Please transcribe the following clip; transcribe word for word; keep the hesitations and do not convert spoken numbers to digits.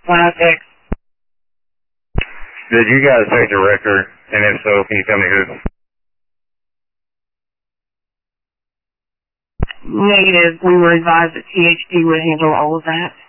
one oh six. Did you guys take the record? And if so, can you tell me who? Negative. We were advised that T H D would handle all of that.